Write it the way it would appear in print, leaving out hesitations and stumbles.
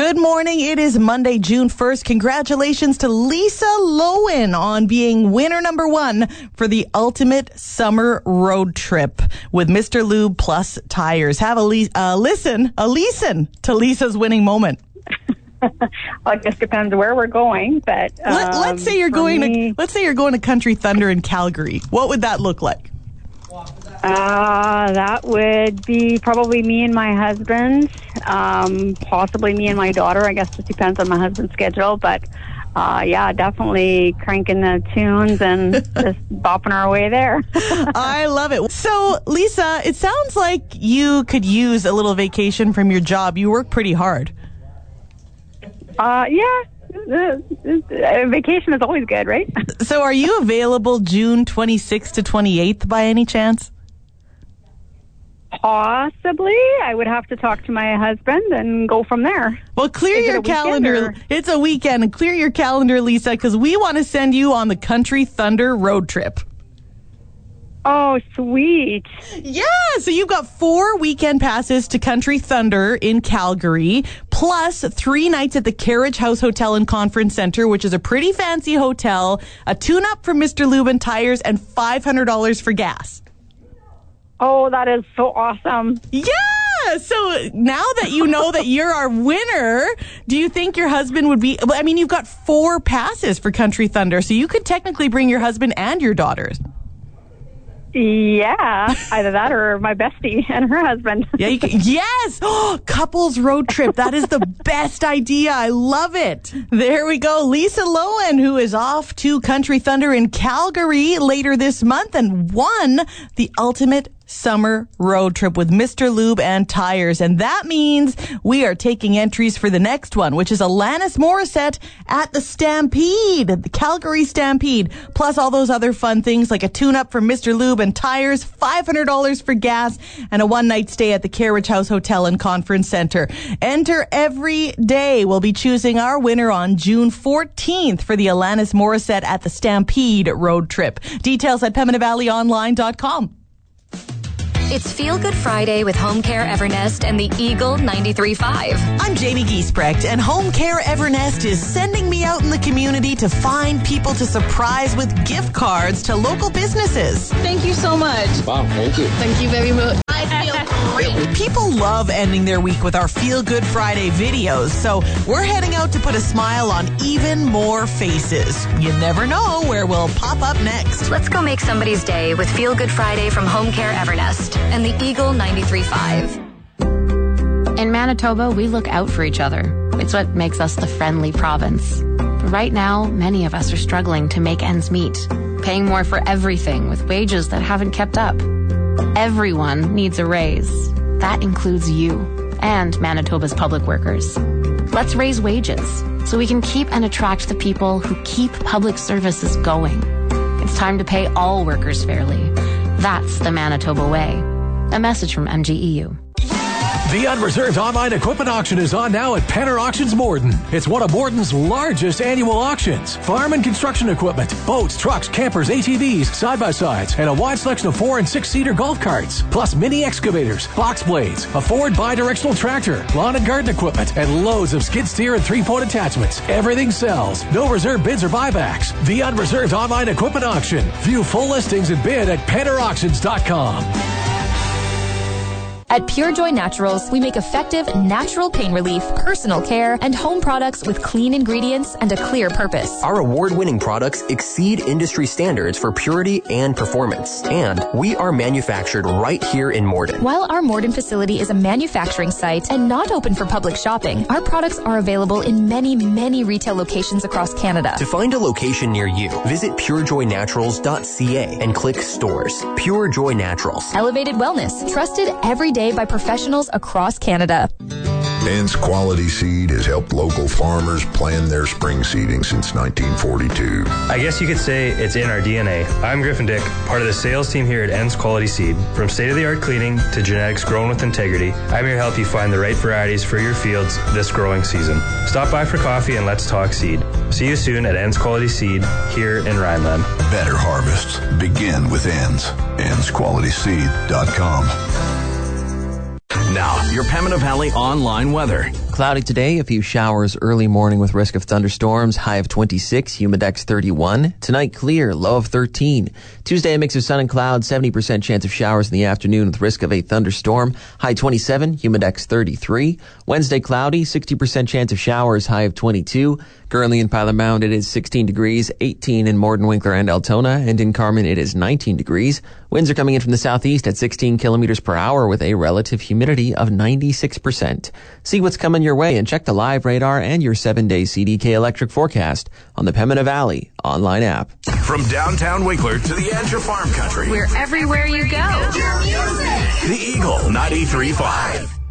Good morning. It is Monday, June 1st. Congratulations to Lisa Lowen on being winner number 1 for the ultimate summer road trip with Mr. Lube Plus Tires. Have a listen to Lisa's winning moment. Well, it just depends where we're going, but let's say you're going to Country Thunder in Calgary. What would that look like? That would be probably me and my husband, possibly me and my daughter. I guess it depends on my husband's schedule, but yeah, definitely cranking the tunes and just bopping our way there. I love it. So, Lisa, it sounds like you could use a little vacation from your job. You work pretty hard. Yeah. Vacation is always good, right? So are you available June 26th to 28th by any chance? Possibly. I would have to talk to my husband and go from there. Well, clear your calendar. It's a weekend, and clear your calendar, Lisa, because we want to send you on the Country Thunder road trip. Oh, sweet. Yeah, so you've got 4 weekend passes to Country Thunder in Calgary, plus 3 nights at the Carriage House Hotel and Conference Center, which is a pretty fancy hotel, a tune-up from Mr. Lube and Tires, and $500 for gas. Oh, that is so awesome. Yeah! So now that you know that you're our winner, do you think your husband would be... I mean, you've got 4 passes for Country Thunder, so you could technically bring your husband and your daughters. Yeah, either that or my bestie and her husband. Yeah, you can, yes! Oh, couples road trip. That is the best idea. I love it. There we go. Lisa Lowen, who is off to Country Thunder in Calgary later this month and won the ultimate summer road trip with Mr. Lube and Tires. And that means we are taking entries for the next one, which is Alanis Morissette at the Stampede, the Calgary Stampede, plus all those other fun things like a tune-up for Mr. Lube and Tires, $500 for gas, and a one-night stay at the Carriage House Hotel and Conference Center. Enter every day. We'll be choosing our winner on June 14th for the Alanis Morissette at the Stampede road trip. Details at PembinaValleyOnline.com. It's Feel Good Friday with Home Care Evernest and the Eagle 93.5. I'm Jamie Giesbrecht, and Home Care Evernest is sending me out in the community to find people to surprise with gift cards to local businesses. Thank you so much. Wow, thank you. Thank you very much. I feel great. People love ending their week with our Feel Good Friday videos, so we're heading out to put a smile on even more faces. You never know where we'll pop up next. Let's go make somebody's day with Feel Good Friday from Home Care Evernest and the Eagle 93.5. In Manitoba, we look out for each other. It's what makes us the friendly province. But right now, many of us are struggling to make ends meet, paying more for everything with wages that haven't kept up. Everyone needs a raise. That includes you and Manitoba's public workers. Let's raise wages so we can keep and attract the people who keep public services going. It's time to pay all workers fairly. That's the Manitoba way. A message from MGEU. The Unreserved Online Equipment Auction is on now at Penner Auctions Morden. It's one of Morden's largest annual auctions. Farm and construction equipment, boats, trucks, campers, ATVs, side-by-sides, and a wide selection of 4- and 6-seater golf carts. Plus mini excavators, box blades, a Ford bi-directional tractor, lawn and garden equipment, and loads of skid steer and 3-point attachments. Everything sells. No reserve bids or buybacks. The Unreserved Online Equipment Auction. View full listings and bid at PennerAuctions.com. At Pure Joy Naturals, we make effective, natural pain relief, personal care, and home products with clean ingredients and a clear purpose. Our award-winning products exceed industry standards for purity and performance. And we are manufactured right here in Morden. While our Morden facility is a manufacturing site and not open for public shopping, our products are available in many, many retail locations across Canada. To find a location near you, visit purejoynaturals.ca and click Stores. Pure Joy Naturals. Elevated wellness, trusted every day by professionals across Canada. Ends Quality Seed has helped local farmers plan their spring seeding since 1942. I guess you could say it's in our DNA. I'm Griffin Dick, part of the sales team here at Ends Quality Seed. From state-of-the-art cleaning to genetics grown with integrity, I'm here to help you find the right varieties for your fields this growing season. Stop by for coffee and let's talk seed. See you soon at Ends Quality Seed here in Rhineland. Better harvests begin with Ends. EndsQualitySeed.com. Now, your Pembina Valley online weather. Cloudy today, a few showers early morning with risk of thunderstorms, high of 26, humidex 31. Tonight, clear, low of 13. Tuesday, a mix of sun and clouds, 70% chance of showers in the afternoon with risk of a thunderstorm, high 27, humidex 33. Wednesday, cloudy, 60% chance of showers, high of 22. Currently in Pilot Mound, it is 16 degrees, 18 in Morden, Winkler, and Altona, and in Carmen, it is 19 degrees. Winds are coming in from the southeast at 16 kilometers per hour with a relative humidity of 96%. See what's coming your way and check the live radar and your 7-day CDK electric forecast on the Pembina Valley online app. From downtown Winkler to the edge of farm country. We're everywhere you go. The Eagle 93.5.